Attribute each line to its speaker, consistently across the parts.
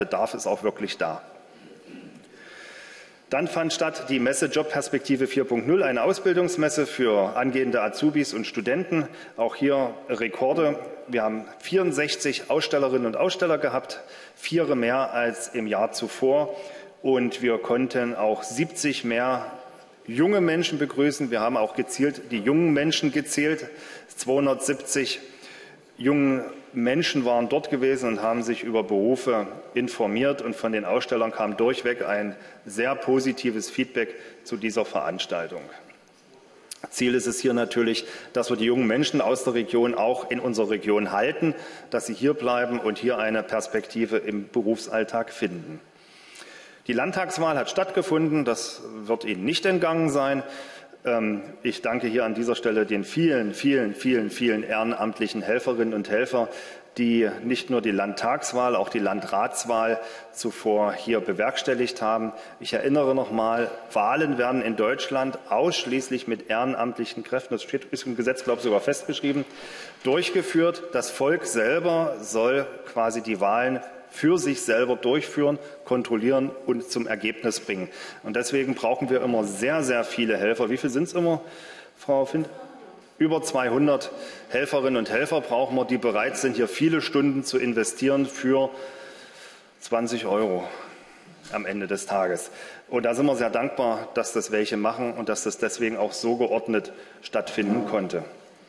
Speaker 1: Bedarf ist auch wirklich da. Dann fand statt die Messe Jobperspektive 4.0, eine Ausbildungsmesse für angehende Azubis und Studenten. Auch hier Rekorde. Wir haben 64 Ausstellerinnen und Aussteller gehabt, 4 mehr als im Jahr zuvor. Und wir konnten auch 70 mehr junge Menschen begrüßen. Wir haben auch gezielt die jungen Menschen gezählt. 270 junge Menschen waren dort gewesen und haben sich über Berufe informiert. Und von den Ausstellern kam durchweg ein sehr positives Feedback zu dieser Veranstaltung. Ziel ist es hier natürlich, dass wir die jungen Menschen aus der Region auch in unserer Region halten, dass sie hier bleiben und hier eine Perspektive im Berufsalltag finden. Die Landtagswahl hat stattgefunden, das wird Ihnen nicht entgangen sein. Ich danke hier an dieser Stelle den vielen ehrenamtlichen Helferinnen und Helfern, die nicht nur die Landtagswahl, auch die Landratswahl zuvor hier bewerkstelligt haben. Ich erinnere noch mal, Wahlen werden in Deutschland ausschließlich mit ehrenamtlichen Kräften, das ist im Gesetz, glaube ich, sogar festgeschrieben, durchgeführt. Das Volk selber soll quasi die Wahlen für sich selber durchführen, kontrollieren und zum Ergebnis bringen. Und deswegen brauchen wir immer sehr viele Helfer. Wie viele sind es immer, Frau Find? Über 200 Helferinnen und Helfer brauchen wir, die bereit sind, hier viele Stunden zu investieren für 20 € am Ende des Tages. Und da sind wir sehr dankbar, dass das welche machen und dass das deswegen auch so geordnet stattfinden konnte.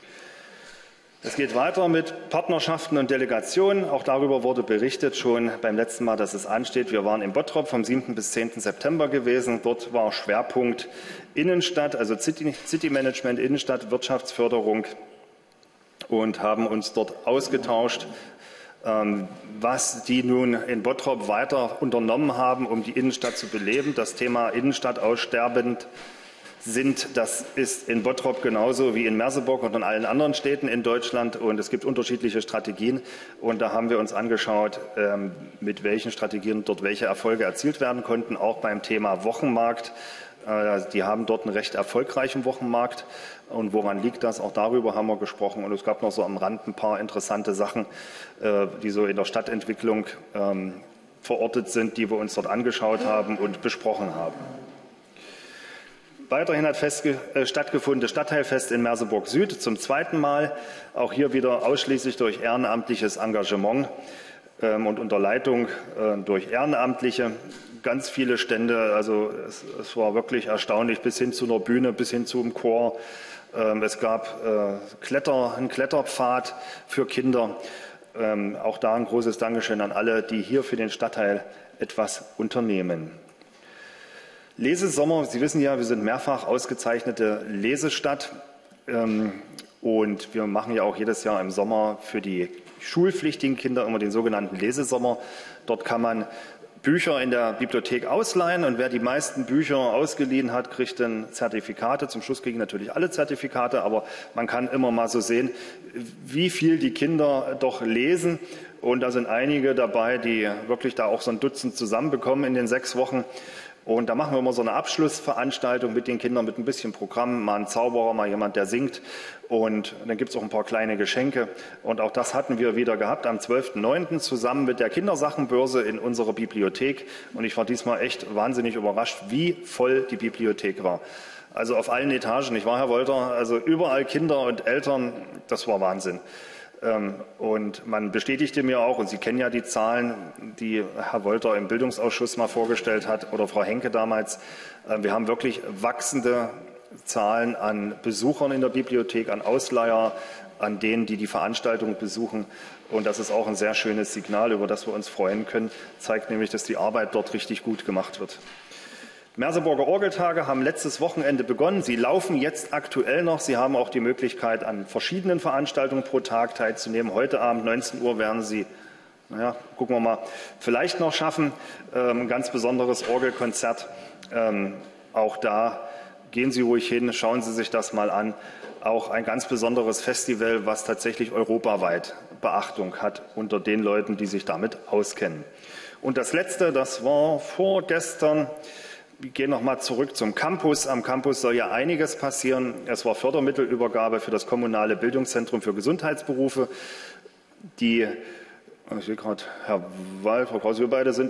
Speaker 1: Es geht weiter mit Partnerschaften und Delegationen. Auch darüber wurde berichtet schon beim letzten Mal, dass es ansteht. Wir waren in Bottrop vom 7. bis 10. September gewesen. Dort war Schwerpunkt Innenstadt, also City Management, Innenstadt, Wirtschaftsförderung und haben uns dort ausgetauscht, was die nun in Bottrop weiter unternommen haben, um die Innenstadt zu beleben. Das Thema Innenstadt aussterbend das ist in Bottrop genauso wie in Merseburg und in allen anderen Städten in Deutschland. Und es gibt unterschiedliche Strategien. Und da haben wir uns angeschaut, mit welchen Strategien dort welche Erfolge erzielt werden konnten, auch beim Thema Wochenmarkt. Die haben dort einen recht erfolgreichen Wochenmarkt. Und woran liegt das? Auch darüber haben wir gesprochen. Und es gab noch so am Rand ein paar interessante Sachen, die so in der Stadtentwicklung verortet sind, die wir uns dort angeschaut haben und besprochen haben. Weiterhin hat stattgefunden das Stadtteilfest in Merseburg Süd zum 2. Mal. Auch hier wieder ausschließlich durch ehrenamtliches Engagement und unter Leitung durch Ehrenamtliche. Ganz viele Stände, also es war wirklich erstaunlich, bis hin zu einer Bühne, bis hin zum Chor. Es gab einen Kletterpfad für Kinder. Auch da ein großes Dankeschön an alle, die hier für den Stadtteil etwas unternehmen. Lesesommer, Sie wissen ja, wir sind mehrfach ausgezeichnete Lesestadt und wir machen ja auch jedes Jahr im Sommer für die schulpflichtigen Kinder immer den sogenannten Lesesommer. Dort kann man Bücher in der Bibliothek ausleihen und wer die meisten Bücher ausgeliehen hat, kriegt dann Zertifikate. Zum Schluss kriegen natürlich alle Zertifikate, aber man kann immer mal so sehen, wie viel die Kinder doch lesen. Und da sind einige dabei, die wirklich da auch so ein Dutzend zusammenbekommen in den 6 Wochen. Und da machen wir immer so eine Abschlussveranstaltung mit den Kindern, mit ein bisschen Programm, mal ein Zauberer, mal jemand, der singt. Und dann gibt es auch ein paar kleine Geschenke. Und auch das hatten wir wieder gehabt am 12.09. zusammen mit der Kindersachenbörse in unserer Bibliothek. Und ich war diesmal echt wahnsinnig überrascht, wie voll die Bibliothek war. Also auf allen Etagen, nicht wahr, Herr Wolter? Also überall Kinder und Eltern, das war Wahnsinn. Und man bestätigte mir auch, und Sie kennen ja die Zahlen, die Herr Wolter im Bildungsausschuss mal vorgestellt hat oder Frau Henke damals, wir haben wirklich wachsende Zahlen an Besuchern in der Bibliothek, an Ausleiher, an denen, die die Veranstaltung besuchen. Und das ist auch ein sehr schönes Signal, über das wir uns freuen können, zeigt nämlich, dass die Arbeit dort richtig gut gemacht wird. Merseburger Orgeltage haben letztes Wochenende begonnen. Sie laufen jetzt aktuell noch. Sie haben auch die Möglichkeit, an verschiedenen Veranstaltungen pro Tag teilzunehmen. Heute Abend 19 Uhr werden Sie, gucken wir mal, vielleicht noch schaffen. Ein ganz besonderes Orgelkonzert. Auch da gehen Sie ruhig hin, schauen Sie sich das mal an. Auch ein ganz besonderes Festival, was tatsächlich europaweit Beachtung hat unter den Leuten, die sich damit auskennen. Und das Letzte, das war vorgestern. Wir gehen noch mal zurück zum Campus. Am Campus soll ja einiges passieren. Es war Fördermittelübergabe für das kommunale Bildungszentrum für Gesundheitsberufe. Ich sehe gerade, Herr Wall, Frau Kraus, wir beide sind